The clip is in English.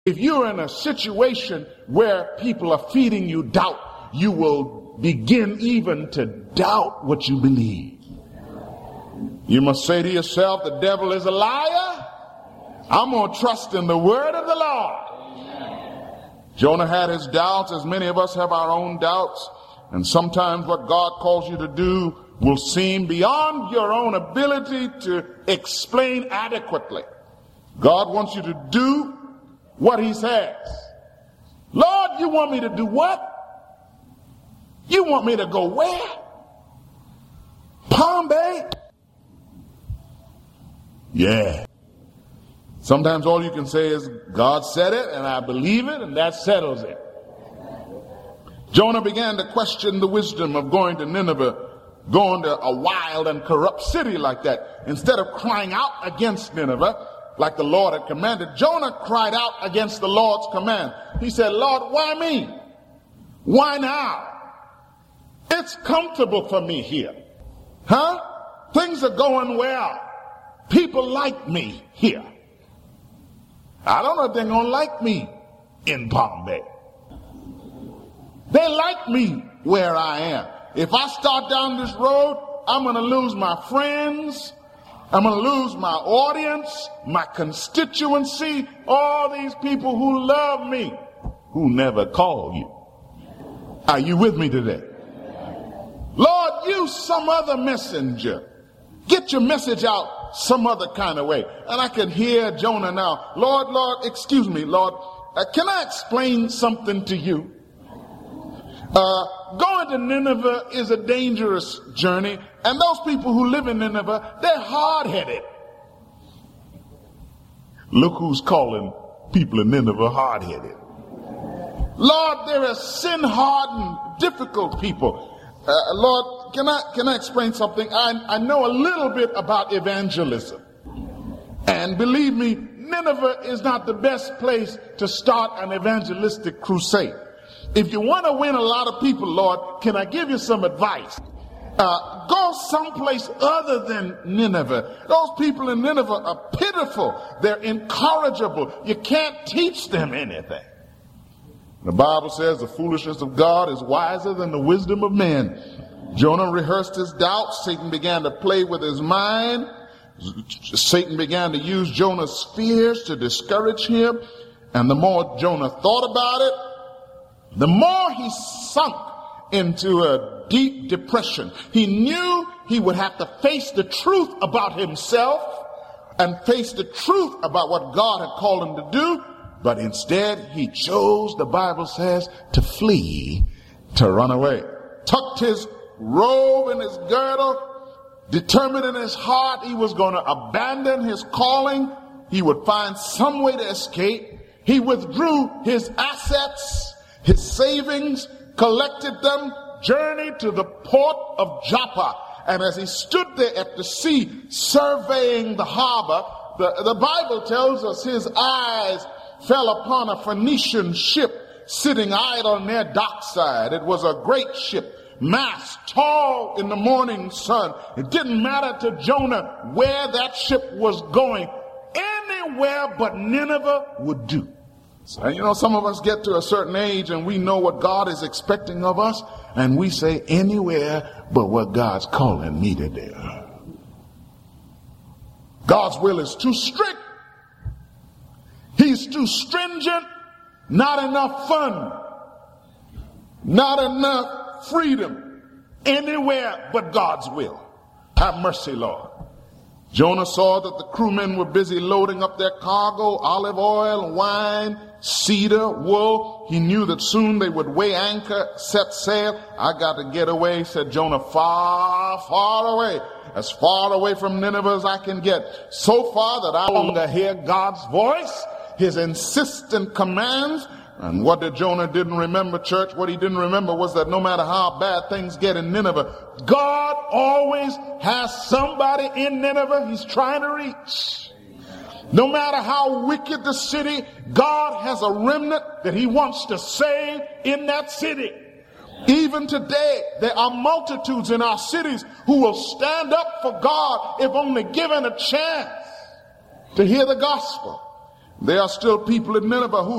If you're in a situation where people are feeding you doubt, you will begin even to doubt what you believe. You must say to yourself, the devil is a liar. I'm going to trust in the word of the Lord. Jonah had his doubts, as many of us have our own doubts. And sometimes what God calls you to do will seem beyond your own ability to explain adequately. God wants you to do what he says. Lord, you want me to do what? You want me to go where? Palm Bay? Yeah. Sometimes all you can say is, God said it and I believe it, and that settles it. Jonah began to question the wisdom of going to Nineveh, going to a wild and corrupt city like that. Instead of crying out against Nineveh, like the Lord had commanded, Jonah cried out against the Lord's command. He said, Lord, why me? Why now? It's comfortable for me here. Huh? Things are going well. People like me here. I don't know if they're going to like me in Palm Bay. They like me where I am. If I start down this road, I'm going to lose my friends. I'm going to lose my audience, my constituency, all these people who love me, who never call you. Are you with me today? Lord, use some other messenger. Get your message out some other kind of way. And I can hear Jonah now. Lord, excuse me, Lord, can I explain something to you? Going to Nineveh is a dangerous journey, and those people who live in Nineveh, they're hard-headed. Look who's calling people in Nineveh hard-headed. Lord, there are sin-hardened, difficult people. Lord, can I explain something? I know a little bit about evangelism. And believe me, Nineveh is not the best place to start an evangelistic crusade. If you want to win a lot of people, Lord, can I give you some advice? Go someplace other than Nineveh. Those people in Nineveh are pitiful. They're incorrigible. You can't teach them anything. The Bible says the foolishness of God is wiser than the wisdom of men. Jonah rehearsed his doubts. Satan began to play with his mind. Satan began to use Jonah's fears to discourage him. And the more Jonah thought about it, the more he sunk into a deep depression. He knew he would have to face the truth about himself and face the truth about what God had called him to do. But instead, he chose, the Bible says, to flee, to run away. Tucked his robe in his girdle, determined in his heart he was going to abandon his calling. He would find some way to escape. He withdrew his assets, his savings, collected them, journeyed to the port of Joppa. And as he stood there at the sea, surveying the harbor, the Bible tells us his eyes fell upon a Phoenician ship sitting idle on their dockside. It was a great ship, mast tall in the morning sun. It didn't matter to Jonah where that ship was going. Anywhere but Nineveh would do. So, you know, some of us get to a certain age and we know what God is expecting of us, and we say anywhere but what God's calling me to do. God's will is too strict. He's too stringent. Not enough fun. Not enough freedom. Anywhere but God's will. Have mercy, Lord. Jonah saw that the crewmen were busy loading up their cargo, olive oil, wine, cedar, wool. He knew that soon they would weigh anchor, set sail. I got to get away, said Jonah, far, far away. As far away from Nineveh as I can get. So far that I no longer hear God's voice, his insistent commands. And what did Jonah didn't remember, church? What he didn't remember was that no matter how bad things get in Nineveh, God always has somebody in Nineveh he's trying to reach. No matter how wicked the city, God has a remnant that he wants to save in that city. Even today, there are multitudes in our cities who will stand up for God if only given a chance to hear the gospel. There are still people in Nineveh who